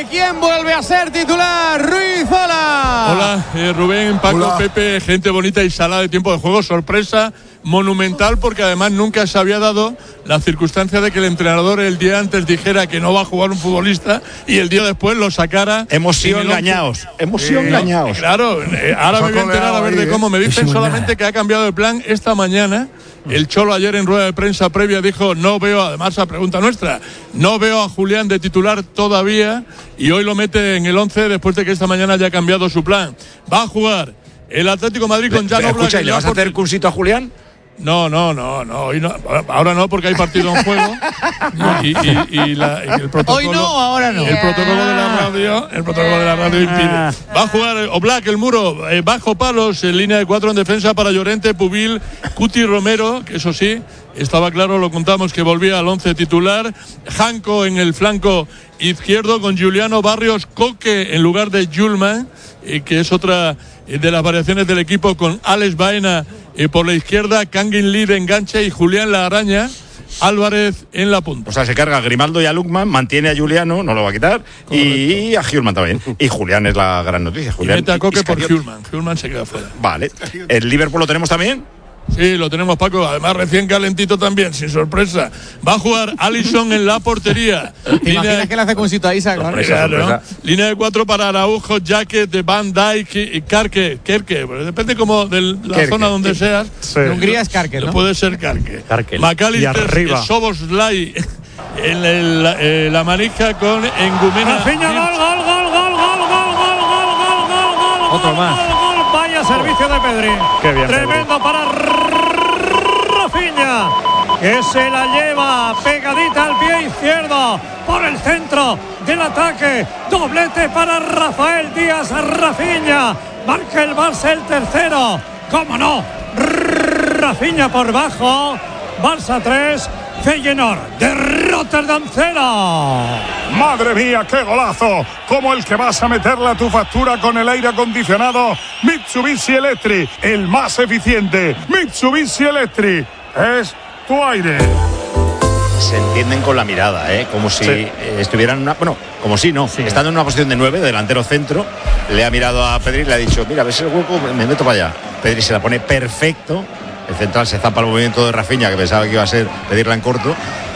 ¿quién vuelve a ser titular? Ruiz, hola. Hola, Rubén, Paco, hola. Pepe, gente bonita y salada de tiempo de juego, sorpresa monumental porque además nunca se había dado la circunstancia de que el entrenador el día antes dijera que no va a jugar un futbolista y el día después lo sacara. Hemos sido engañados. Claro, ahora me voy a enterar a ver de cómo. Me dicen solamente que ha cambiado de plan esta mañana. El Cholo ayer en rueda de prensa previa dijo, no veo, además a pregunta nuestra, no veo a Julián de titular todavía y hoy lo mete en el 11 después de que esta mañana haya cambiado su plan. Va a jugar el Atlético de Madrid con Jan Oblak. Escucha, ¿y le vas a hacer cursito a Julián? No, hoy no, ahora no porque hay partido en juego y el protocolo. Hoy no, ahora no. El protocolo de la radio impide. Va a jugar Oblak, el muro, bajo palos, en línea de 4 en defensa para Llorente, Pubil, Cuti, Romero, que eso sí, estaba claro, lo contamos que volvía al 11 titular. Janko en el flanco izquierdo con Juliano, Barrios, Coque en lugar de Julman, que es otra de las variaciones del equipo, con Alex Baena por la izquierda, Kangin Lee de enganche y Julián La Araña, Álvarez en la punta. O sea, se carga a Grimaldo y a Lukman, mantiene a Juliano, no lo va a quitar, y a Hjulman también. Y Julián es la gran noticia. Julián y mete a Coque por Hjulman se queda fuera. Vale. ¿El Liverpool lo tenemos también? Sí, lo tenemos, Paco, además recién calentito también, sin sorpresa. Va a jugar Alisson en la portería. ¿Te imaginas que le hace cursito a Isaac? Sorpresa. ¿No? Línea de 4 para Araujo, Jacket, de Van Dijk y Kerke. Pues depende como de la zona donde seas. Sí. En Hungría es Kerke, ¿no? Puede ser Kerke. McAllister, Soboslai en la manija con Engumena. Rafinha, gol. Otro más. Vaya servicio de Pedri. Qué bien, tremendo para Rafinha, que se la lleva pegadita al pie izquierdo por el centro del ataque. Doblete para Rafael Díaz. Rafinha marca el Barça el tercero. ¿Cómo no? Rafinha por bajo. Barça 3, Feyenoord de Rotterdam 0. Madre mía, qué golazo, como el que vas a meterle a tu factura con el aire acondicionado Mitsubishi Electric, el más eficiente. Mitsubishi Electric es tu aire. Se entienden con la mirada, como si estuvieran estando en una posición de 9, delantero centro. Le ha mirado a Pedri y le ha dicho, mira, ves el hueco, me meto para allá. Pedri se la pone perfecto. El central se zampa el movimiento de Rafinha, que pensaba que iba a ser pedirla en corto.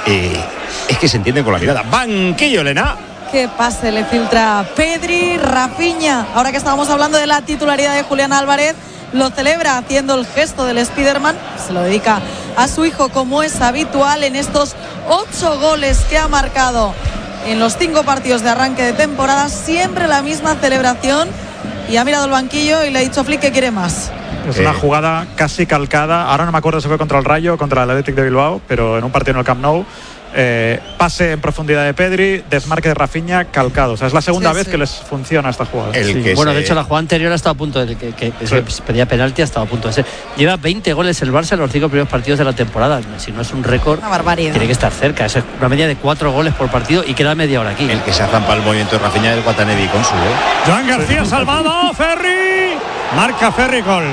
Es que se entienden con la mirada. Banquillo, Elena. Qué pase le filtra Pedri. Rafinha, ahora que estábamos hablando de la titularidad de Julián Álvarez, lo celebra haciendo el gesto del Spiderman. Se lo dedica a su hijo, como es habitual en estos 8 goles que ha marcado en los 5 partidos de arranque de temporada. Siempre la misma celebración. Y ha mirado el banquillo y le ha dicho a Flick que quiere más. Es una jugada casi calcada. Ahora no me acuerdo si fue contra el Rayo, contra el Athletic de Bilbao, pero en un partido en el Camp Nou. Pase en profundidad de Pedri, desmarque de Rafinha, calcado. O sea, es la segunda vez que les funciona esta jugada. Bueno, de hecho, la jugada anterior ha estado a punto de que pedía penalti, ha estado a punto de ser. Lleva 20 goles el Barça en los 5 primeros partidos de la temporada. Si no es un récord, una barbaridad. Tiene que estar cerca. Es una media de 4 goles por partido y queda media hora aquí. El que se ha zampado el movimiento de Rafinha es el Guatanevi con su. Joan García salvado, Ferri. Marca Ferri, gol.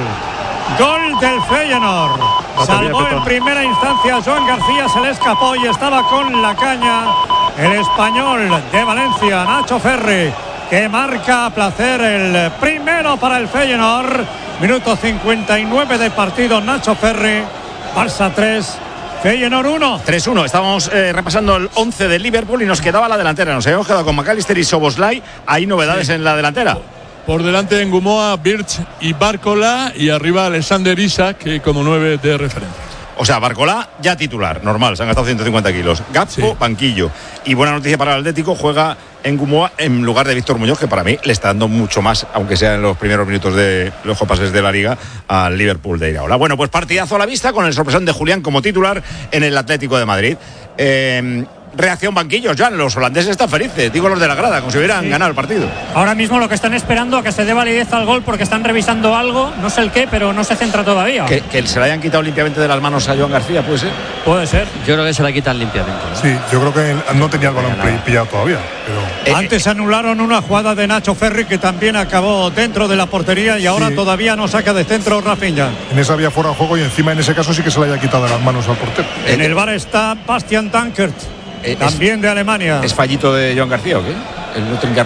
Gol del Feyenoord. Salvó en primera instancia Joan García, se le escapó y estaba con la caña el español de Valencia, Nacho Ferri, que marca a placer el primero para el Feyenoord. Minuto 59 de partido. Nacho Ferri. Barça 3, Feyenoord 1. 3-1. Estábamos repasando el 11 de Liverpool y nos quedaba la delantera. Nos habíamos quedado con McAllister y Soboslai. ¿Hay novedades en la delantera? Por delante en Ngumoa, Birch y Barcola, y arriba Alexander Isak, que como 9 de referencia. O sea, Barcola ya titular, normal, se han gastado 150 kilos. Gakpo, banquillo. Y buena noticia para el Atlético, juega en Ngumoa en lugar de Víctor Muñoz, que para mí le está dando mucho más, aunque sea en los primeros minutos de los compases de la Liga, al Liverpool de Iraola. Bueno, pues partidazo a la vista con el sorpresón de Julián como titular en el Atlético de Madrid. Reacción banquillos, ya los holandeses están felices, digo los de la grada, como si hubieran ganado el partido. Ahora mismo lo que están esperando a que se dé validez al gol, porque están revisando algo, no sé el qué, pero no se centra todavía. Que se le hayan quitado limpiamente de las manos a Joan García, ¿puede ser? Puede ser. Yo creo que se la quitan limpiamente, ¿no? Sí, yo creo que no tenía el balón pillado todavía, pero... Antes anularon una jugada de Nacho Ferri que también acabó dentro de la portería y ahora todavía no saca de centro Rafinha. En esa había fuera de juego y encima en ese caso sí que se le haya quitado de las manos al portero. En el VAR está Bastian Dankert, también de Alemania. ¿Es fallito de Joan García o qué? El no trincar